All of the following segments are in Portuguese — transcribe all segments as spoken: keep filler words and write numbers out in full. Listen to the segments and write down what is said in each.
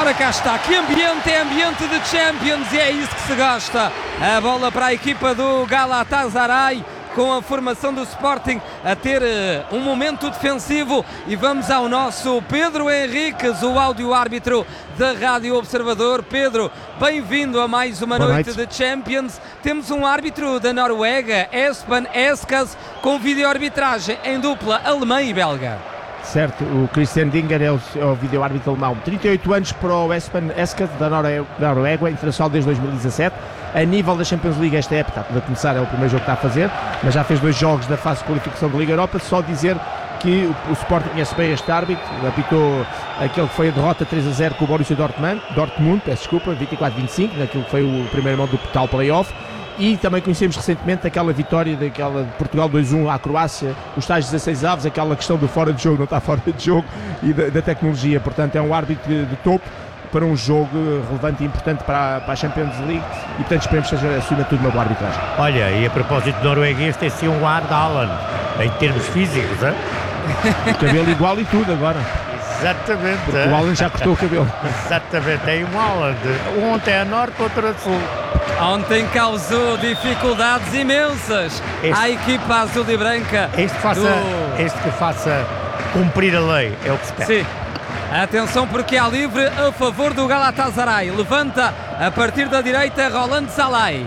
Ora, cá está, que ambiente, é ambiente de Champions e é isso que se gosta. A bola para a equipa do Galatasaray, com a formação do Sporting a ter uh, um momento defensivo. E vamos ao nosso Pedro Henriques, o áudio-árbitro da Rádio Observador. Pedro, bem-vindo a mais uma Boa noite noite de Champions. Temos um árbitro da Noruega, Espen Eskås, com vídeo-arbitragem em dupla alemã e belga. Certo, o Christian Dinger é o, é o vídeo-árbitro alemão. trinta e oito anos para o Espen Eskås da Noruega, Noruega, internacional desde dois mil e dezassete. A nível da Champions League esta época, está a começar, é o primeiro jogo que está a fazer, mas já fez dois jogos da fase de qualificação da Liga Europa. Só dizer que o, o Sporting conhece bem este árbitro, apitou aquele que foi a derrota três a zero com o Borussia Dortmund, Dortmund, peço desculpa, vinte e quatro a vinte e cinco, naquilo que foi o primeiro mão do tal play-off. E também conhecemos recentemente aquela vitória daquela de Portugal dois a um à Croácia, os tais dezasseis avos, aquela questão do fora de jogo, não está fora de jogo, e da, da tecnologia. Portanto, é um árbitro de, de topo para um jogo relevante e importante para a, para a Champions League, e portanto esperemos que seja acima de tudo uma boa arbitragem. Olha, e a propósito do norueguês, tem sim um ar de Haaland, em termos físicos, hein? O cabelo igual e tudo agora. Exatamente. Porque o Haaland já cortou o cabelo. Exatamente, tem um Haaland. Ontem é a norte, outro a sul. Ontem causou dificuldades imensas este, à equipa azul e branca. Este, faça, do... este que faça cumprir a lei, é o que se pede. Sim. Atenção, porque há livre a favor do Galatasaray. Levanta a partir da direita Roland Salai.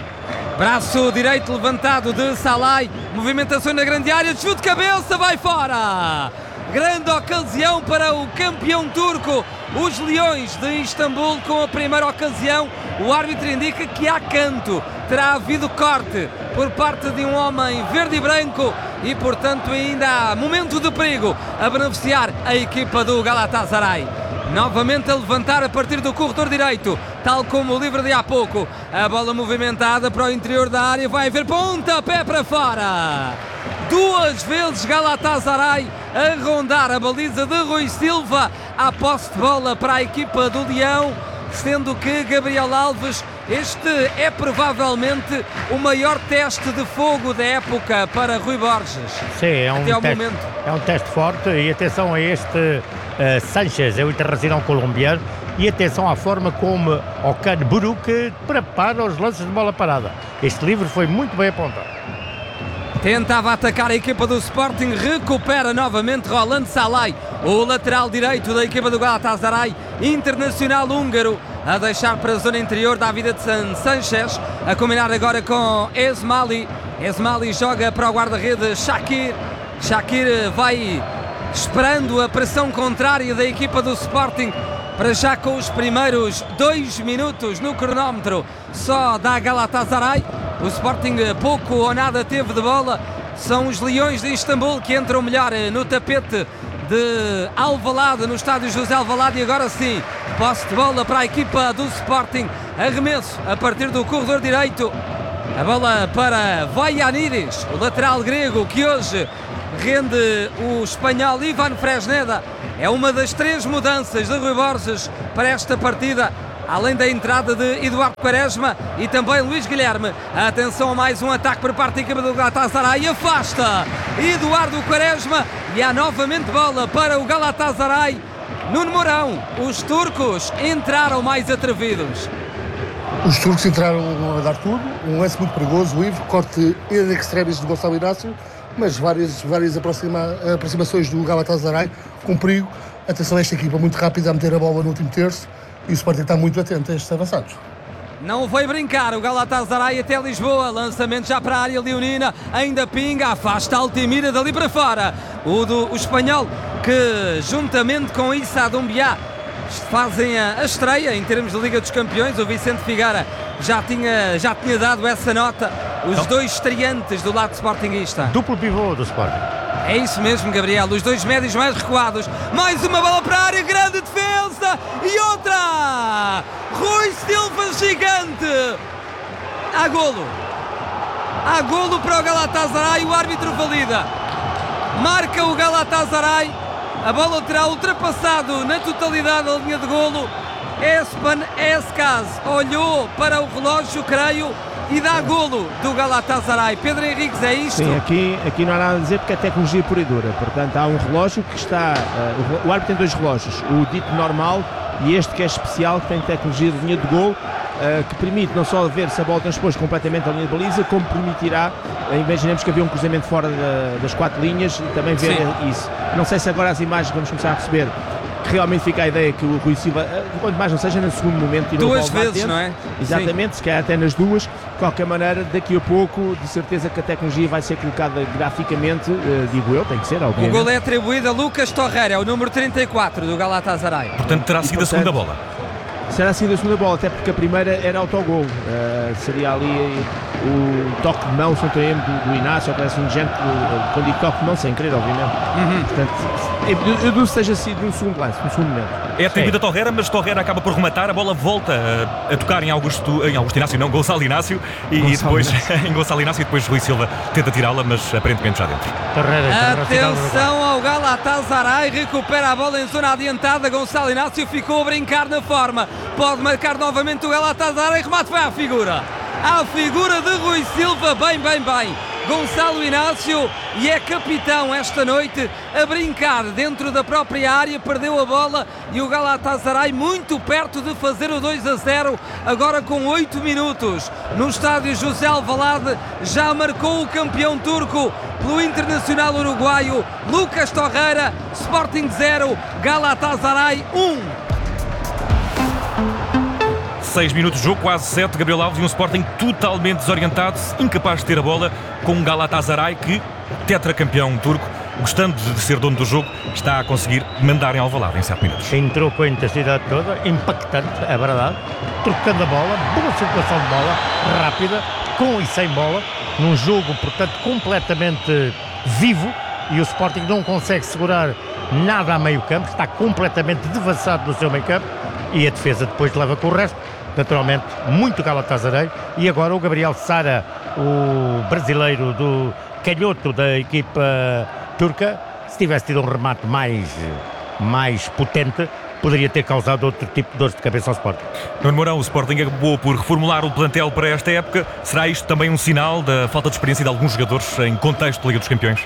Braço direito levantado de Salai. Movimentação na grande área. Chute de cabeça, vai fora. Grande ocasião para o campeão turco. Os Leões de Istambul com a primeira ocasião. O árbitro indica que há canto. Terá havido corte por parte de um homem verde e branco e, portanto, ainda há momento de perigo a beneficiar a equipa do Galatasaray. Novamente a levantar a partir do corredor direito, tal como o livre de há pouco. A bola movimentada para o interior da área, vai haver pontapé para fora. Duas vezes Galatasaray a rondar a baliza de Rui Silva. A posse de bola para a equipa do Leão, sendo que Gabriel Alves, este é provavelmente o maior teste de fogo da época para Rui Borges. Sim, é um, até ao teste, momento. é um teste forte. E atenção a este uh, Sanchez, é o internacional colombiano, e atenção à forma como Okan Buruk prepara os lances de bola parada. Este livro foi muito bem apontado. Tentava atacar a equipa do Sporting, recupera novamente Roland Salai, o lateral direito da equipa do Galatasaray, internacional húngaro, a deixar para a zona interior da vida de San Sanchez, a combinar agora com Esmaili. Esmaili joga para o guarda-redes Shaqiri. Shaqiri vai esperando a pressão contrária da equipa do Sporting, para já com os primeiros dois minutos no cronómetro só da Galatasaray. O Sporting pouco ou nada teve de bola. São os Leões de Istambul que entram melhor no tapete de Alvalade, no estádio José Alvalade. E agora sim, posse de bola para a equipa do Sporting. Arremesso a partir do corredor direito. A bola para Vaianides, o lateral grego que hoje rende o espanhol Ivan Fresneda. É uma das três mudanças de Rui Borges para esta partida, além da entrada de Eduardo Quaresma e também Luís Guilherme. Atenção a mais um ataque por parte da equipa do Galatasaray. Afasta Eduardo Quaresma e há novamente bola para o Galatasaray. Nuno Mourão, os turcos entraram mais atrevidos. Os turcos entraram a dar tudo, um lance muito perigoso, o Ivo, corte in extremis de Gonçalo Inácio, mas várias, várias aproxima, aproximações do Galatasaray com perigo. Atenção a esta equipa muito rápida a meter a bola no último terço, e o Sporting está muito atento a estes avançados. Não vai brincar o Galatasaray até Lisboa. Lançamento já para a área leonina. Ainda pinga, afasta Altimira dali para fora. O, do, o espanhol que, juntamente com Issa Doumbia, fazem a, a estreia em termos de Liga dos Campeões. O Vicente Figueira já tinha, já tinha dado essa nota. Os então, dois estreantes do lado sportinguista. Duplo pivô do Sporting. É isso mesmo, Gabriel. Os dois médios mais recuados. Mais uma bola para a área. Grande defesa. E outra. Rui Silva gigante. Há golo. Há golo para o Galatasaray. O árbitro valida. Marca o Galatasaray. A bola terá ultrapassado na totalidade a linha de golo. Espen Eskås olhou para o relógio, creio, e dá golo do Galatasaray. Pedro Henriques, é isto? Sim, aqui, aqui não há nada a dizer porque é tecnologia pura e dura. Portanto, há um relógio que está... Uh, o árbitro tem dois relógios. O dito normal e este que é especial, que tem tecnologia de linha de gol, uh, que permite não só ver se a bola transpôs completamente a linha de baliza, como permitirá, uh, imaginemos que havia um cruzamento fora da, das quatro linhas, e também ver Sim. isso. Não sei se agora as imagens que vamos começar a receber, que realmente fica a ideia que o Rui Silva, quanto mais não seja no segundo momento, tirou duas a bola vezes, dentro, não é? Exatamente, Sim. se calhar até nas duas. De qualquer maneira, daqui a pouco, de certeza que a tecnologia vai ser colocada graficamente, uh, digo eu, tem que ser, obviamente. O gol é atribuído a Lucas Torreira, o número trinta e quatro do Galatasaray. Portanto, terá sido a segunda bola. Será sido a segunda bola, até porque a primeira era autogol. Uh, seria ali o toque de mão, se não estou em do, do Inácio, parece um gente, quando digo toque de mão, sem querer, obviamente. Uhum. Portanto, eu, eu duvido que seja sido no segundo lance, no segundo momento. É atribuído a Torreira, mas Torreira acaba por rematar, a bola volta a, a tocar em Augusto, em Augusto Inácio, não, Gonçalo Inácio, e, e depois em Gonçalo Inácio, e depois Rui Silva tenta tirá-la, mas aparentemente já dentro. Torreira, atenção ao Galatasaray, recupera a bola em zona adiantada, Gonçalo Inácio ficou a brincar na forma, pode marcar novamente o Galatasaray, remate vai à figura, à figura de Rui Silva, bem, bem, bem. Gonçalo Inácio, e é capitão esta noite, a brincar dentro da própria área, perdeu a bola e o Galatasaray muito perto de fazer o dois a zero, agora com oito minutos. No estádio José Alvalade já marcou o campeão turco pelo Internacional uruguaio, Lucas Torreira. Sporting zero, Galatasaray um. seis minutos de jogo, quase sete. Gabriel Alves e um Sporting totalmente desorientado, incapaz de ter a bola, com um Galatasaray que, tetracampeão turco, gostando de ser dono do jogo, está a conseguir mandar em Alvalade em sete minutos. Entrou com a intensidade toda, impactante, é verdade, trocando a bola, boa circulação de bola, rápida, com e sem bola, num jogo, portanto, completamente vivo, e o Sporting não consegue segurar nada a meio campo, está completamente devassado no seu meio campo, e a defesa depois leva com o resto. Naturalmente, muito Galatasaray. E agora o Gabriel Sara, o brasileiro do canhoto da equipa turca, se tivesse tido um remate mais, mais potente, poderia ter causado outro tipo de dores de cabeça ao Sporting. Nuno Mourão, o Sporting acabou por reformular o plantel para esta época. Será isto também um sinal da falta de experiência de alguns jogadores em contexto de Liga dos Campeões?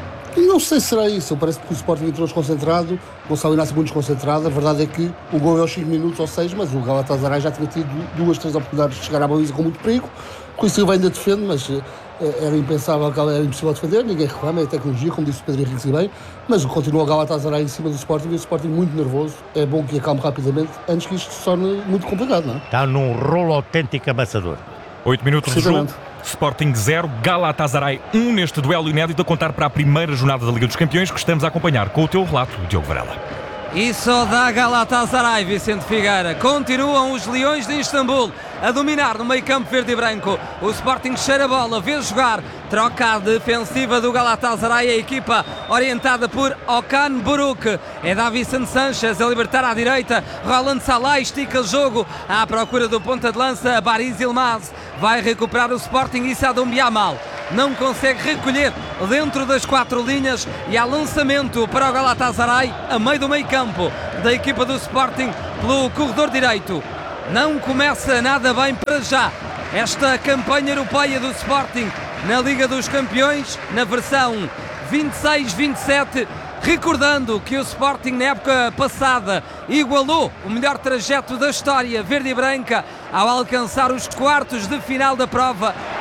Não sei se será isso, parece que o Sporting entrou desconcentrado, o Gonçalo Inácio muito desconcentrado. A verdade é que o gol é aos cinco minutos ou seis, mas o Galatasaray já tinha tido duas, três oportunidades de chegar à baliza com muito perigo. Com isso ele ainda defende, mas era impensável, era impossível defender, ninguém reclama, é tecnologia, como disse o Pedro Henrique bem, mas continua o Galatasaray em cima do Sporting e o Sporting muito nervoso. É bom que acalme rapidamente antes que isto se torne muito complicado, não é? Está num rolo autêntico amassador. oito minutos de jogo. Sporting zero, Galatasaray um neste duelo inédito a contar para a primeira jornada da Liga dos Campeões, que estamos a acompanhar com o teu relato, Diogo Varela. E só dá Galatasaray, Vicente Figueira. Continuam os Leões de Istambul a dominar no meio campo verde e branco. O Sporting cheira a bola, vê jogar, troca a defensiva do Galatasaray, a equipa orientada por Okan Buruk. É Davinson Sanchez a libertar à direita, Roland Salah estica o jogo à procura do ponta de lança, Baris Yilmaz. Vai recuperar o Sporting e Sadou Biamal não consegue recolher dentro das quatro linhas e há lançamento para o Galatasaray a meio do meio campo da equipa do Sporting pelo corredor direito. Não começa nada bem para já esta campanha europeia do Sporting na Liga dos Campeões, na versão vinte e seis vinte e sete. Recordando que o Sporting na época passada igualou o melhor trajeto da história verde e branca ao alcançar os quartos de final da prova